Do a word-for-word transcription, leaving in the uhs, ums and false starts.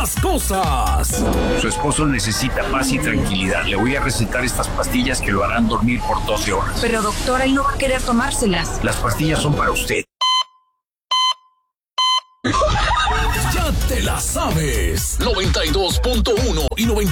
las cosas. Su esposo necesita paz y tranquilidad. Le voy a recetar estas pastillas que lo harán dormir por doce horas. Pero doctora, él no va a querer tomárselas. Las pastillas son para usted. Ya te la sabes. noventa y dos punto uno y noventa